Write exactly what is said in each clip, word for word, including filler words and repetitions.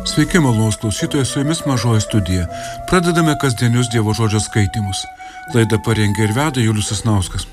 Sveiki, malonūs klausytojai, su jumis Mažoji studija. Pradedame kasdienius Dievo žodžio skaitymus. Laidą parengė ir veda Julius Sasnauskas.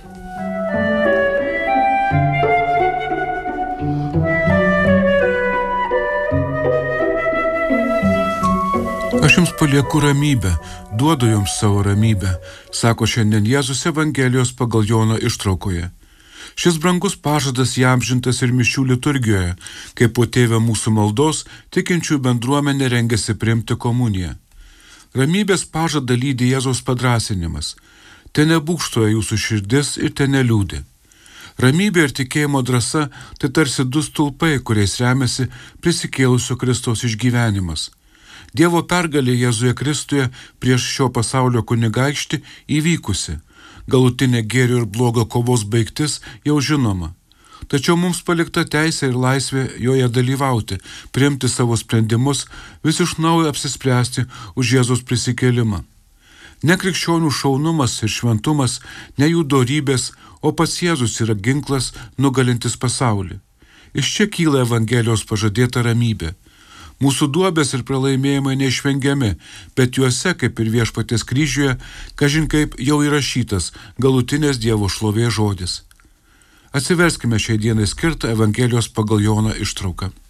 Aš jums palieku ramybę, duodu jums savo ramybę, sako šiandien Jėzus Evangelijos pagal Joną ištraukoje. Šis brangus pažadas įamžintas ir mišių liturgijoje, kai po tėvę mūsų maldos tikinčių bendruomenė rengiasi priimti komuniją. Ramybės pažadą lydi Jėzaus padrąsinimas. Te nebūkštoja jūsų širdis ir te neliūdi. Ramybė ir tikėjimo drąsa tai tarsi du stulpai, kuriais remiasi prisikėlusio Kristaus išgyvenimas. Dievo pergalė Jėzuje Kristuje prieš šio pasaulio kunigaikštį įvykusi. Galutinė gėrio ir blogo kovos baigtis jau žinoma. Tačiau mums palikta teisė ir laisvė joje dalyvauti, priimti savo sprendimus, vis iš naujo apsispręsti už Jėzaus prisikėlimą. Ne krikščionių šaunumas ir šventumas, ne jų dorybės, o pats Jėzus yra ginklas nugalintis pasaulį. Iš čia kyla Evangelijos pažadėta ramybė. Mūsų duobės ir pralaimėjimai neišvengiami, bet juose, kaip ir Viešpaties kryžiuje, kažin kaip jau įrašytas galutinės Dievo šlovės žodis. Atsiverskime šiai dienai skirtą Evangelijos pagal Joną ištrauką.